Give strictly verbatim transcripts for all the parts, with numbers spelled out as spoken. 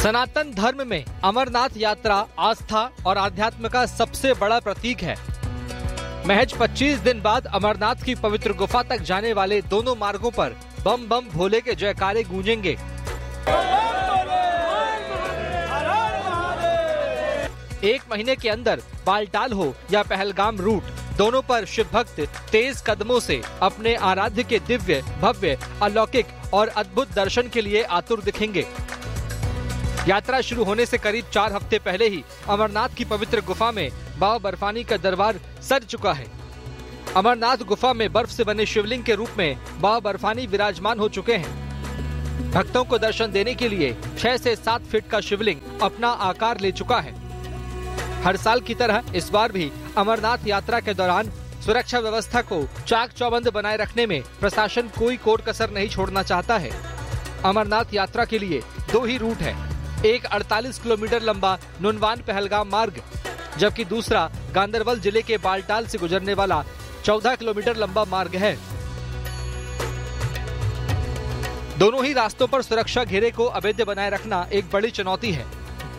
सनातन धर्म में अमरनाथ यात्रा आस्था और आध्यात्म का सबसे बड़ा प्रतीक है। महज पच्चीस दिन बाद अमरनाथ की पवित्र गुफा तक जाने वाले दोनों मार्गों पर बम बम भोले के जयकारे गूंजेंगे। एक महीने के अंदर बालटाल हो या पहलगाम रूट, दोनों पर शिव भक्त तेज कदमों से अपने आराध्य के दिव्य, भव्य, अलौकिक और अद्भुत दर्शन के लिए आतुर दिखेंगे। यात्रा शुरू होने से करीब चार हफ्ते पहले ही अमरनाथ की पवित्र गुफा में बाबा बर्फानी का दरबार सज चुका है। अमरनाथ गुफा में बर्फ से बने शिवलिंग के रूप में बाबा बर्फानी विराजमान हो चुके हैं। भक्तों को दर्शन देने के लिए छह से सात फीट का शिवलिंग अपना आकार ले चुका है। हर साल की तरह इस बार भी अमरनाथ यात्रा के दौरान सुरक्षा व्यवस्था को चाक चौबंद बनाए रखने में प्रशासन कोई कोर कसर नहीं छोड़ना चाहता है। अमरनाथ यात्रा के लिए दो ही रूट है, एक अड़तालीस किलोमीटर लंबा नुनवान पहलगाम मार्ग, जबकि दूसरा गांदरबल जिले के बालटाल से गुजरने वाला चौदह किलोमीटर लंबा मार्ग है। दोनों ही रास्तों पर सुरक्षा घेरे को अभेद्य बनाए रखना एक बड़ी चुनौती है।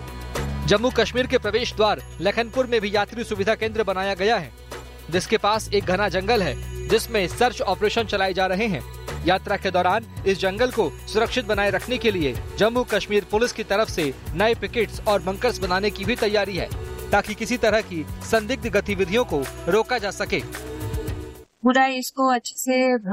जम्मू कश्मीर के प्रवेश द्वार लखनपुर में भी यात्री सुविधा केंद्र बनाया गया है, जिसके पास एक घना जंगल है जिसमें सर्च ऑपरेशन चलाए जा रहे हैं। यात्रा के दौरान इस जंगल को सुरक्षित बनाए रखने के लिए जम्मू कश्मीर पुलिस की तरफ से नए पिकेट्स और बंकर्स बनाने की भी तैयारी है, ताकि किसी तरह की संदिग्ध गतिविधियों को रोका जा सके। पूरा इसको अच्छे से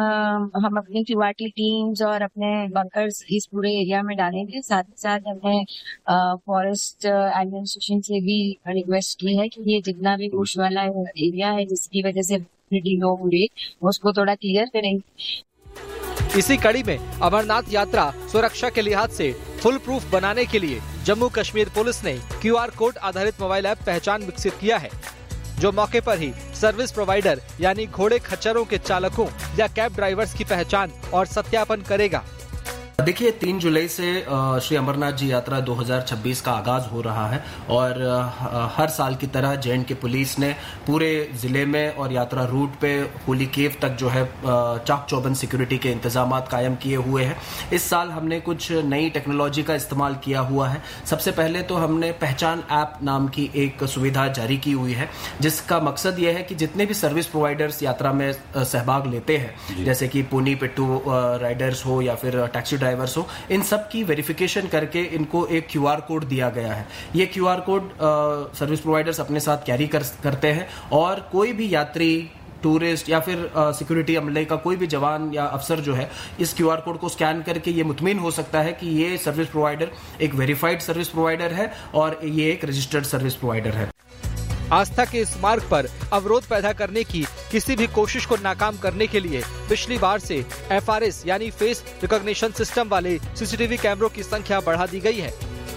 हम अपनी क्यूआरटी टीम्स और अपने बंकर्स इस पूरे एरिया में डालेंगे। साथ ही साथ हमने फॉरेस्ट एडमिनिस्ट्रेशन से भी रिक्वेस्ट की है कि ये जितना भी बुश वाला एरिया है जिसकी वजह से लोग हुए उसको थोड़ा क्लियर करेंगे। इसी कड़ी में अमरनाथ यात्रा सुरक्षा के लिहाज से फुल प्रूफ बनाने के लिए जम्मू कश्मीर पुलिस ने क्यूआर कोड आधारित मोबाइल ऐप पहचान विकसित किया है, जो मौके पर ही सर्विस प्रोवाइडर यानी घोड़े खच्चरों के चालकों या कैब ड्राइवर्स की पहचान और सत्यापन करेगा। देखिए, तीन जुलाई से श्री अमरनाथ जी यात्रा दो हज़ार छब्बीस का आगाज हो रहा है और हर साल की तरह जे एंड के पुलिस ने पूरे जिले में और यात्रा रूट पे होली केव तक जो है चाक चौबंद सिक्योरिटी के इंतजाम कायम किए हुए हैं। इस साल हमने कुछ नई टेक्नोलॉजी का इस्तेमाल किया हुआ है। सबसे पहले तो हमने पहचान ऐप नाम की एक सुविधा जारी की हुई है, जिसका मकसद यह है कि जितने भी सर्विस प्रोवाइडर्स यात्रा में सहभाग लेते हैं, जैसे कि पोनी पिट्टू राइडर्स हो या फिर टैक्सी ड्राइवर्स हो, इन सब की वेरिफिकेशन करके इनको एक क्यूआर कोड दिया गया है। ये क्यूआर कोड सर्विस प्रोवाइडर्स अपने साथ कैरी कर, करते हैं और कोई भी यात्री, टूरिस्ट या फिर सिक्योरिटी अमले का कोई भी जवान या अफसर जो है इस क्यूआर कोड को स्कैन करके ये मुतमिन हो सकता है कि ये सर्विस प्रोवाइडर एक वेरीफाइड सर्विस प्रोवाइडर है और ये एक रजिस्टर्ड सर्विस प्रोवाइडर है। आस्था के इस मार्ग पर अवरोध पैदा करने की किसी भी कोशिश को नाकाम करने के लिए पिछली बार से एफ आर एस यानी फेस रिकॉग्निशन सिस्टम वाले सीसीटीवी कैमरों की संख्या बढ़ा दी गई है।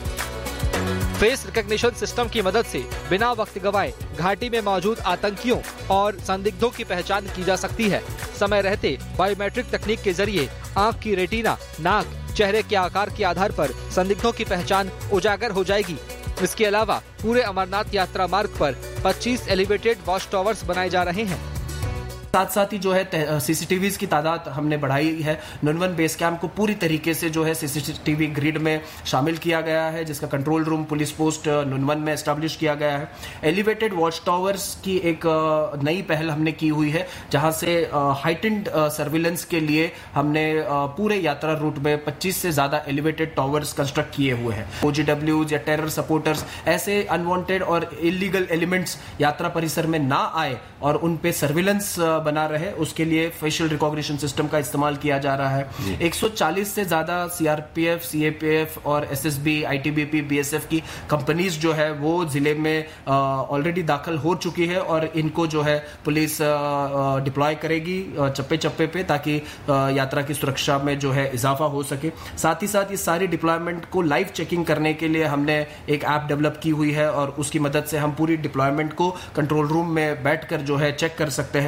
फेस रिकॉग्निशन सिस्टम की मदद से बिना वक्त गवाए घाटी में मौजूद आतंकियों और संदिग्धों की पहचान की जा सकती है। समय रहते बायोमेट्रिक तकनीक के जरिए आंख की रेटिना, नाक, चेहरे के आकार के आधार पर संदिग्धों की पहचान उजागर हो जाएगी। इसके अलावा पूरे अमरनाथ यात्रा मार्ग पर पच्चीस एलिवेटेड वॉच टावर्स बनाए जा रहे हैं। साथ साथ ही जो है सीसीटीवी की तादाद हमने बढ़ाई है। नुनवन बेस कैंप को पूरी तरीके से जो है सीसीटीवी ग्रिड में शामिल किया गया है, जिसका control room police post Nunwan में एस्टैब्लिश किया गया है। एलिवेटेड वॉच टावर्स की एक नई पहल हमने की हुई है, जहां से हाइटेंड सर्विलेंस के लिए हमने पूरे यात्रा रूट में पच्चीस से ज्यादा एलिवेटेड टावर्स कंस्ट्रक्ट किए हुए हैं। ओजीडब्ल्यूज या टेरर सपोर्टर्स, ऐसे अनवांटेड और इलीगल एलिमेंट्स यात्रा परिसर में ना आए और उन पे सर्विलेंस बना रहे, उसके लिए फेशियल रिकॉग्निशन सिस्टम का इस्तेमाल किया जा रहा है। एक सौ चालीस से ज्यादा सीआरपीएफ, सीएपीएफ और एसएसबी, आईटीबीपी, बीएसएफ की कंपनीज जो है वो जिले में ऑलरेडी दाखिल हो चुकी है और इनको जो है पुलिस डिप्लॉय करेगी चप्पे चप्पे पे, ताकि यात्रा की सुरक्षा में जो है इजाफा हो सके। साथ ही साथ इस सारी डिप्लॉयमेंट को लाइव चेकिंग करने के लिए हमने एक ऐप डेवलप की हुई है और उसकी मदद से हम पूरी डिप्लॉयमेंट को कंट्रोल रूम में बैठकर जो है चेक कर सकते हैं।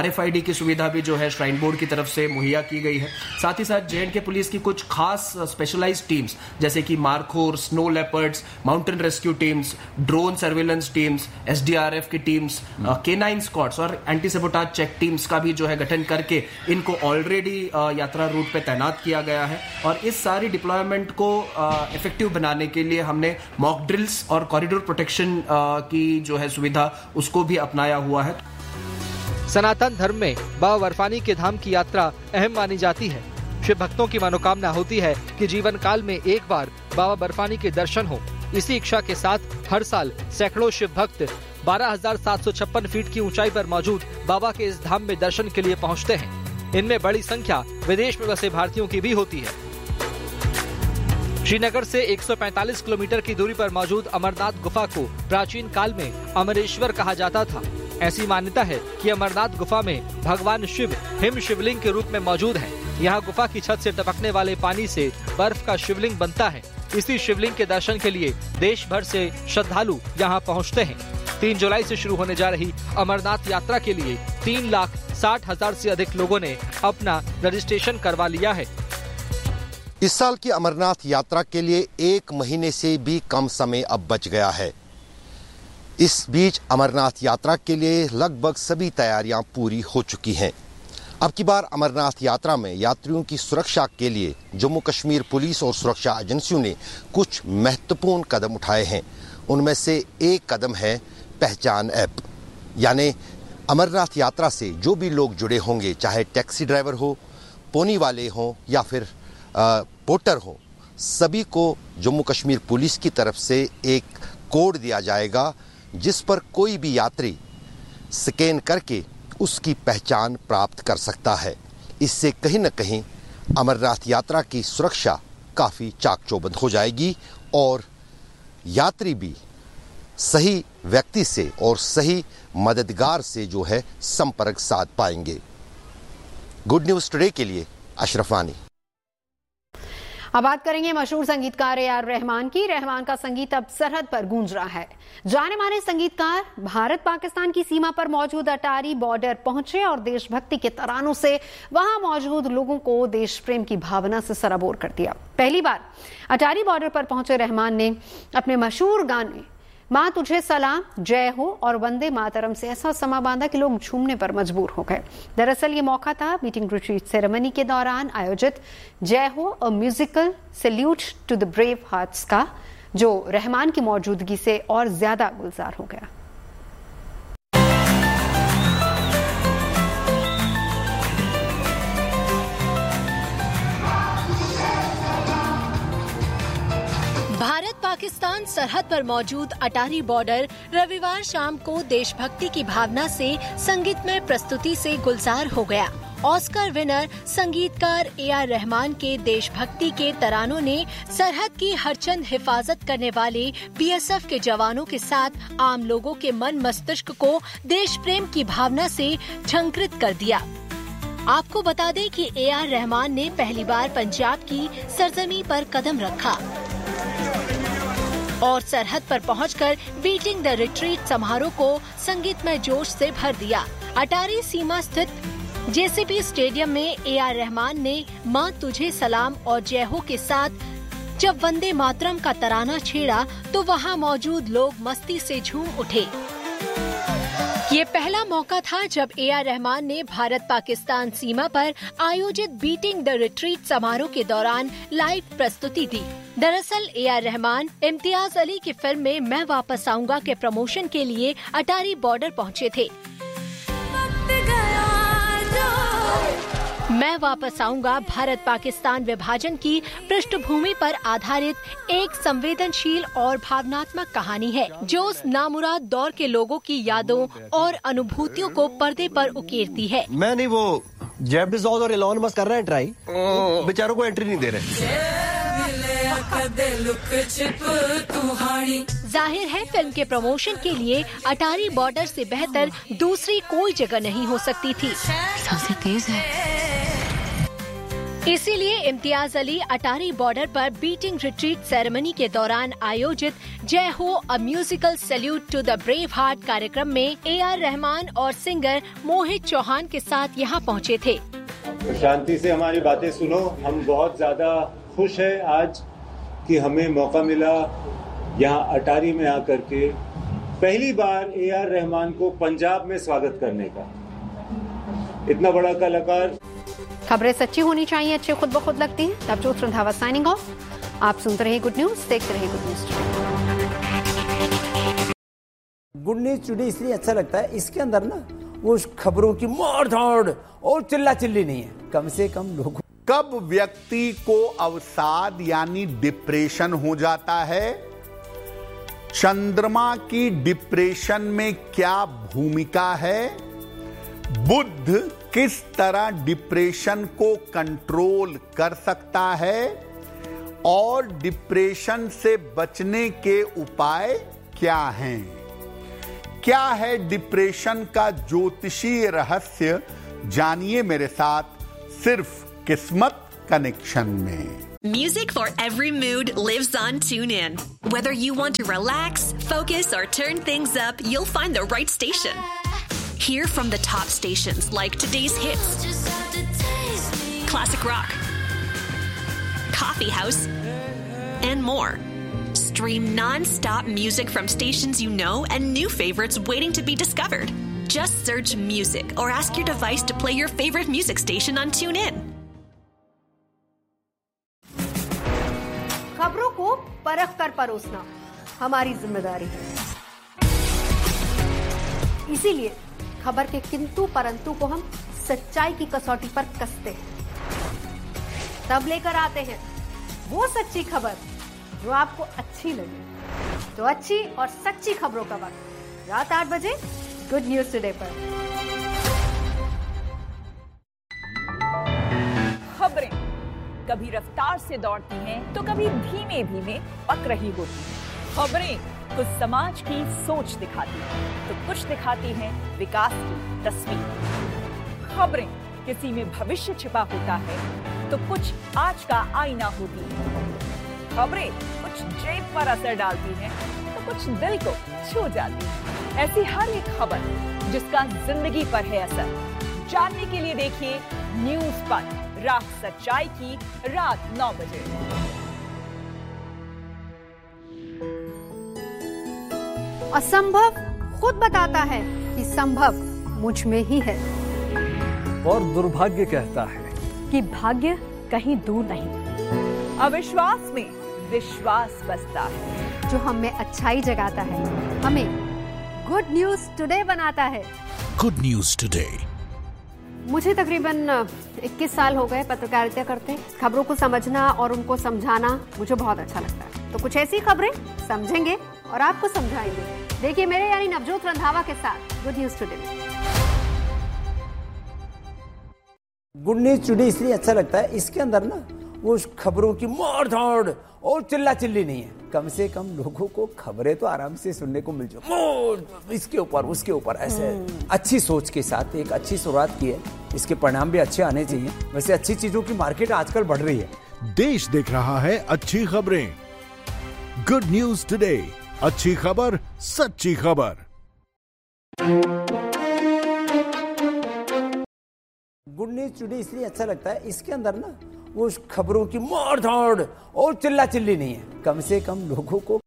आर एफ आई डी की सुविधा भी जो है श्राइन बोर्ड की तरफ से मुहैया की गई है। साथ ही साथ जे एंड के पुलिस की कुछ खास स्पेशलाइज्ड टीम्स जैसे कि markhor, snow leopards, mountain rescue teams, drone surveillance teams, S D R F की टीम्स, के नाइन स्क्वाड्स और एंटी सबोटाज चेक टीम्स का भी जो है गठन करके इनको ऑलरेडी यात्रा रूट पे तैनात किया गया है। और इस सारी डिप्लॉयमेंट को इफेक्टिव बनाने के लिए हमने मॉक ड्रिल्स और कॉरिडोर प्रोटेक्शन की जो है सुविधा उसको भी अपनाया हुआ है। सनातन धर्म में बाबा बर्फानी के धाम की यात्रा अहम मानी जाती है। शिव भक्तों की मनोकामना होती है कि जीवन काल में एक बार बाबा बर्फानी के दर्शन हो। इसी इच्छा के साथ हर साल सैकड़ों शिव भक्त बारह हजार सात सौ छप्पन फीट की ऊंचाई पर मौजूद बाबा के इस धाम में दर्शन के लिए पहुंचते हैं। इनमें बड़ी संख्या विदेश में बसे भारतीयों की भी होती है। श्रीनगर से एक सौ पैंतालीस किलोमीटर की दूरी पर मौजूद अमरनाथ गुफा को प्राचीन काल में अमरेश्वर कहा जाता था। ऐसी मान्यता है कि अमरनाथ गुफा में भगवान शिव हिम शिवलिंग के रूप में मौजूद हैं। यहाँ गुफा की छत से टपकने वाले पानी से बर्फ का शिवलिंग बनता है। इसी शिवलिंग के दर्शन के लिए देश भर से श्रद्धालु यहाँ पहुँचते हैं। तीन जुलाई से शुरू होने जा रही अमरनाथ यात्रा के लिए तीन लाख साठ हजार से अधिक लोगों ने अपना रजिस्ट्रेशन करवा लिया है। इस साल की अमरनाथ यात्रा के लिए एक महीने से भी कम समय अब बच गया है। इस बीच अमरनाथ यात्रा के लिए लगभग सभी तैयारियां पूरी हो चुकी हैं। अब की बार अमरनाथ यात्रा में यात्रियों की सुरक्षा के लिए जम्मू कश्मीर पुलिस और सुरक्षा एजेंसियों ने कुछ महत्वपूर्ण कदम उठाए हैं। उनमें से एक कदम है पहचान ऐप। यानी अमरनाथ यात्रा से जो भी लोग जुड़े होंगे, चाहे टैक्सी ड्राइवर हो, पोनी वाले हों या फिर पोर्टर हो, सभी को जम्मू कश्मीर पुलिस की तरफ से एक कोड दिया जाएगा जिस पर कोई भी यात्री स्कैन करके उसकी पहचान प्राप्त कर सकता है। इससे कहीं न कहीं अमरनाथ यात्रा की सुरक्षा काफ़ी चाक चौबंद हो जाएगी और यात्री भी सही व्यक्ति से और सही मददगार से जो है संपर्क साध पाएंगे। गुड न्यूज़ टुडे के लिए अशरफ वानी। अब बात करेंगे मशहूर संगीतकार ए आर रहमान की। रहमान का संगीत अब सरहद पर गूंज रहा है। जाने माने संगीतकार भारत पाकिस्तान की सीमा पर मौजूद अटारी बॉर्डर पहुंचे और देशभक्ति के तरानों से वहां मौजूद लोगों को देश प्रेम की भावना से सराबोर कर दिया। पहली बार अटारी बॉर्डर पर पहुंचे रहमान ने अपने मशहूर गाने माँ तुझे सलाम, जय हो और वंदे मातरम से ऐसा समा बांधा कि लोग झूमने पर मजबूर हो गए। दरअसल ये मौका था मीटिंग रिट्रीट सेरेमनी के दौरान आयोजित जय हो a musical salute to the brave hearts का, जो रहमान की मौजूदगी से और ज्यादा गुलजार हो गया। भारत पाकिस्तान सरहद पर मौजूद अटारी बॉर्डर रविवार शाम को देशभक्ति की भावना से संगीतमय प्रस्तुति से गुलजार हो गया। ऑस्कर विनर संगीतकार ए आर रहमान के देशभक्ति के तरानों ने सरहद की हर चंद हिफाजत करने वाले बी एस एफ के जवानों के साथ आम लोगों के मन मस्तिष्क को देश प्रेम की भावना से झंकृत कर दिया। आपको बता दें कि ए आर रहमान ने पहली बार पंजाब की सरजमी पर कदम रखा और सरहद पर पहुंचकर बीटिंग द रिट्रीट समारोह को संगीतमय जोश से भर दिया। अटारी सीमा स्थित जे सी बी स्टेडियम में ए आर रहमान ने माँ तुझे सलाम और जय हो के साथ जब वंदे मातरम का तराना छेड़ा तो वहाँ मौजूद लोग मस्ती से झूम उठे। ये पहला मौका था जब ए आर रहमान ने भारत पाकिस्तान सीमा पर आयोजित बीटिंग द रिट्रीट समारोह के दौरान लाइव प्रस्तुति दी। दरअसल ए आर रहमान इम्तियाज अली की फिल्म में मैं वापस आऊंगा के प्रमोशन के लिए अटारी बॉर्डर पहुंचे थे। मैं वापस आऊंगा भारत पाकिस्तान विभाजन की पृष्ठभूमि पर आधारित एक संवेदनशील और भावनात्मक कहानी है जो उस नामुराद दौर के लोगों की यादों और अनुभूतियों को पर्दे पर उकेरती है। मैं नहीं, वो जेफ बेज़ोस और एलोन मस्क कर रहे हैं ट्राई, बेचारों को एंट्री नहीं दे रहे। जाहिर है फिल्म के प्रमोशन के लिए अटारी बॉर्डर से बेहतर दूसरी कोई जगह नहीं हो सकती थी। सांसें तेज है। इसीलिए इम्तियाज अली अटारी बॉर्डर पर बीटिंग रिट्रीट सेरेमनी के दौरान आयोजित जय हो a musical salute to the brave heart कार्यक्रम में ए आर रहमान और सिंगर मोहित चौहान के साथ यहाँ पहुँचे थे। शांति से हमारी बातें सुनो। हम बहुत ज्यादा खुश हैं आज कि हमें मौका मिला यहाँ अटारी में आकर के पहली बार ए आर रहमान को पंजाब में स्वागत करने का। इतना बड़ा कलाकार। खबरें सच्ची होनी चाहिए, अच्छी खुद ब खुद लगती हैं। Navjot Randhawa signing off. आप सुनते रहिए गुड न्यूज, देखते रहिए good news today. Good news today इसलिए अच्छा लगता है, इसके अंदर ना वो खबरों की मार धाड़ और चिल्ला चिल्ली नहीं है, कम से कम लोगों। कब व्यक्ति को अवसाद यानी डिप्रेशन हो जाता है, चंद्रमा की डिप्रेशन में क्या भूमिका है, बुध किस तरह डिप्रेशन को कंट्रोल कर सकता है और डिप्रेशन से बचने के उपाय क्या हैं, क्या है डिप्रेशन का ज्योतिषीय रहस्य, जानिए मेरे साथ सिर्फ किस्मत कनेक्शन में। Music for every mood lives on TuneIn. Whether you want to relax, focus, or turn things up, you'll find the right station. Hear from the top stations like today's hits, classic rock, coffee house, and more. Stream non-stop music from stations you know and new favorites waiting to be discovered. Just search music or ask your device to play your favorite music station on TuneIn. खबरों को परख कर परोसना हमारी जिम्मेदारी है। इसीलिए खबर के किंतु परंतु को हम सच्चाई की कसौटी पर कसते हैं, तब लेकर आते हैं वो सच्ची खबर जो आपको अच्छी लगे। तो अच्छी और सच्ची खबरों का वक्त रात आठ बजे गुड न्यूज टुडे पर। खबरें कभी रफ्तार से दौड़ती हैं तो कभी धीमे धीमे पक रही होती हैं। खबरें कुछ समाज की सोच दिखाती हैं तो कुछ दिखाती हैं विकास की तस्वीर। खबरें किसी में भविष्य छिपा होता है तो कुछ आज का आईना होती है। खबरें कुछ जेब पर असर डालती हैं तो कुछ दिल को छू जाती है। ऐसी हर एक खबर जिसका जिंदगी पर है असर, जानने के लिए देखिए न्यूज पर रात सच्चाई की रात नौ बजे। असंभव खुद बताता है कि संभव मुझ में ही है, और दुर्भाग्य कहता है कि भाग्य कहीं दूर नहीं। अविश्वास में विश्वास बसता है, जो हम में अच्छाई जगाता है, हमें गुड न्यूज टुडे बनाता है। Good news today. मुझे तकरीबन इक्कीस साल हो गए पत्रकारिता करते। खबरों को समझना और उनको समझाना मुझे बहुत अच्छा लगता है। तो कुछ ऐसी खबरें समझेंगे और आपको समझाएंगे। देखिए मेरे यानी नवजोत रंधावा के साथ good news today. Good news today इसलिए अच्छा लगता है, इसके अंदर ना वो खबरों की मार धाड़ और चिल्ला चिल्ली नहीं है, कम से कम लोगों को खबरें तो आराम से सुनने को मिल जाए, इसके ऊपर उसके ऊपर ऐसे अच्छी सोच के साथ एक अच्छी शुरुआत की है। इसके परिणाम भी अच्छे आने चाहिए। वैसे अच्छी चीजों की मार्केट आजकल बढ़ रही है। देश देख रहा है अच्छी खबरें। गुड न्यूज टुडे, अच्छी खबर सच्ची खबर। गुड न्यूज टुडे इसलिए अच्छा लगता है, इसके अंदर ना वो खबरों की मार धाड़ और चिल्ला चिल्ली नहीं है, कम से कम लोगों को